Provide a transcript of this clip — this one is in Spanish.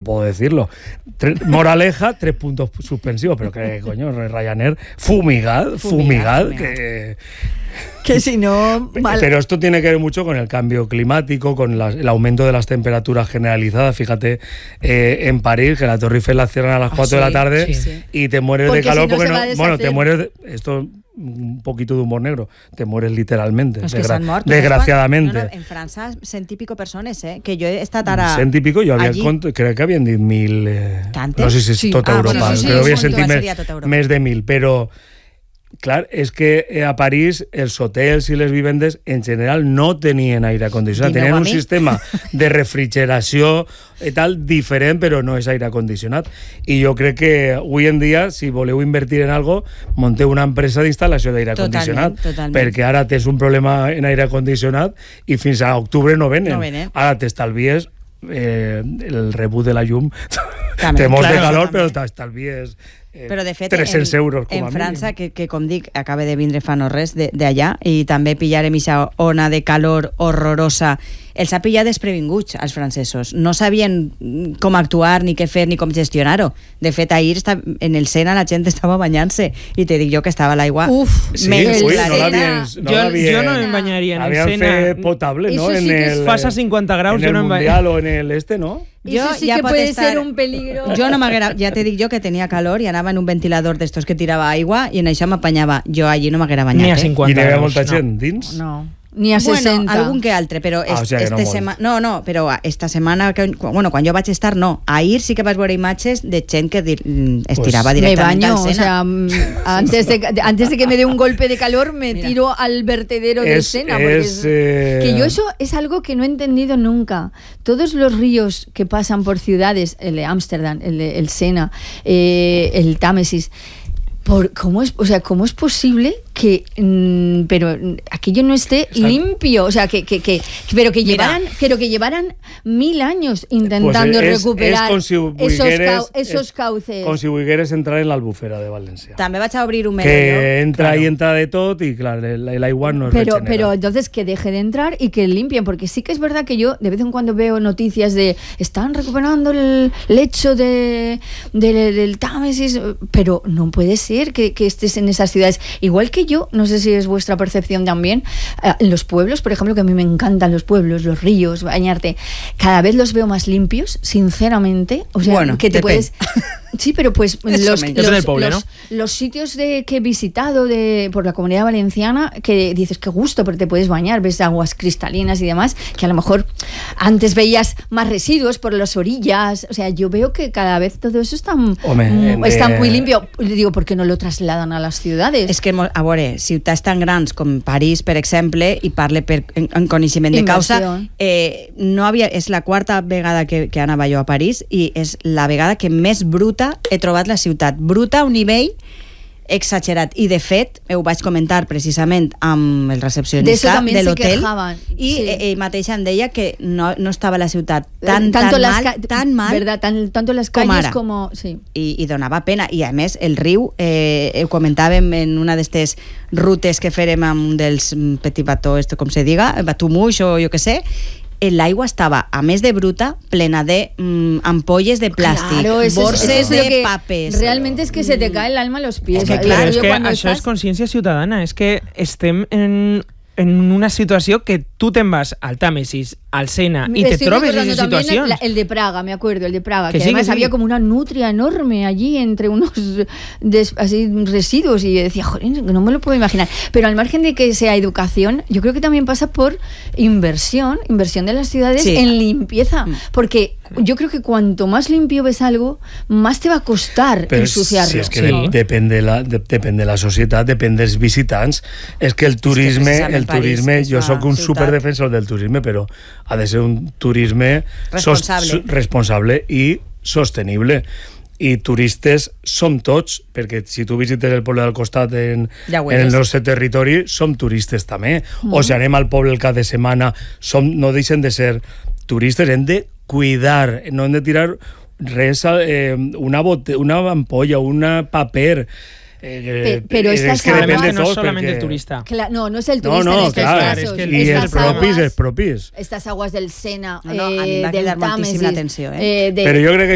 puedo decirlo. Moraleja, 3 puntos suspensivos, pero que coño, Ryanair, fumigad, que si no... Mal. Pero esto tiene que ver mucho con el cambio climático, con el aumento de las temperaturas generalizadas. Fíjate, en París, que la Torre Eiffel la cierran a las 4 de la tarde y te mueres de calor porque no... Bueno, te mueres... Esto un poquito de humor negro, te mueres literalmente, desgraciadamente. En Francia, 100 y pico persones, que jo he estat ara... 100 y pico, jo crec que havien dit 1.000... no sé si és tota Europa, però havia sentit més de 1.000, però... Clar, és que a París els hotels i les vivendes en general no tenien aire condicionat, tenien un sistema de refrigeració i tal diferent, però no és aire condicionat. I jo crec que avui en dia, si voleu invertir en algo, monteu una empresa d'instal·lació d'aire condicionat, perquè ara tens un problema en aire condicionat i fins a octubre no venen. Ara t'estalvies el rebut de la llum, te mors de calor, però t'estalvies... Però de fet 300 euros com a mínim. En França, que com dic, acaba de vindre fa no res d'allà, i també pillarem aquesta ona de calor horrorosa, els ha pillat desprevinguts als francesos, no sabien com actuar, ni què fer, ni com gestionar-ho. De fet, ahir en el Sena la gent estava banyant-se i te dic jo que estava l'aigua menys clareta. Jo no em banyaria en el Sena. Habían fet potable, ¿no? Eso sí que es fasa 50 graus. En el Mundial o en el ¿no? Eso sí que puede ser un peligro. Jo no m'haguera, ja te dic jo que tenia calor i anava en un ventilador d'estos que tirava aigua i en això m'apanyava. Jo allí no m'haguera banyat. Ni a 50 graus. I n'hi havia molta gent dins? No. Ni a 60. Bueno, algun que altre, però però esta setmana, quan jo vaig estar, no. Ahir sí que vas veure imatges de gent que es tirava directament al Sena. O sea, antes de que me dé un golpe de calor, me tiro al vertedero del Sena. Que yo eso es algo que no he entendido nunca. Todos los ríos que pasan por ciudades, el de Ámsterdam, el Sena, el Támesis, ¿cómo es posible que pero aquello no esté limpio? O sea, pero que llevaran 1000 años intentando recuperar esos cauces. Com si volgueres entrar en l'Albufera de València. També vaig a obrir un meló. Que entra y entra de tot y claro, el agua no es regenera. Pero entonces que deje de entrar y que limpien, porque sí que es verdad que yo de vez en cuando veo noticias de están recuperando el lecho del Támesis, pero no puede ser que estés en esas ciudades. Igual que yo, no sé si es vuestra percepción también, en los pueblos, por ejemplo, que a mí me encantan los pueblos, los ríos, bañarte, cada vez los veo más limpios, sinceramente. O sea, bueno, que te puedes... Sí, pero pues los sitios que he visitado por la Comunidad Valenciana, que dices qué gusto, pero te puedes bañar, ves aguas cristalinas y demás, que a lo mejor antes veías más residuos por las orillas. O sea, yo veo que cada vez todo eso está muy limpio. Digo, ¿por qué no lo trasladan a las ciudades? És que, a veure, ciutats tan grans com París, per exemple, i parle en coneixement de causa, és la quarta vegada que anava jo a París i és la vegada que més bruta he trobat la ciutat. Bruta a un nivell exagerat. I de fet, ho vaig comentar precisament amb el recepcionista de l'hotel i ell mateix em deia que no estava la ciutat tan mal ¿verdad? Tanto las calles como... Sí. I donava pena. I a més, el riu, ho comentàvem en una d'estes rutes que fèrem amb un dels petit bateau, com se diga, bateau mouche o jo què sé, l'aigua estava, a més de bruta, plena de ampolles de plàstic, borses de papers. Realmente es que se te cae el alma a los pies. És que això és consciència ciutadana, és que estem en una situació que tu te'n vas al Támesis, al Sena, y te trobes en esa situación. El de Praga, me acuerdo, el de Praga, que además había como una nutria enorme allí entre unos así residuos y decía, joder, no me lo puedo imaginar. Pero al margen de que sea educación, yo creo que también pasa por inversión de las ciudades en limpieza, porque yo creo que cuanto más limpio ves algo, más te va a costar ensuciarlo. Si és que depèn de la societat, depèn dels visitants. És que el turisme, jo sóc un superdefensor del turisme, però ha de ser un turisme responsable i sostenible. I turistes som tots, perquè si tu visites el poble del costat en el nostre territori, som turistes també. O si anem al poble el cap de setmana, no deixen de ser turistes, hem de cuidar, no hem de tirar res, una ampolla, un paper. Pero es que depende no solamente el turista. No es el turista en estos casos. Y els propis. Estas aguas del Sena, del Támesis. Pero yo creo que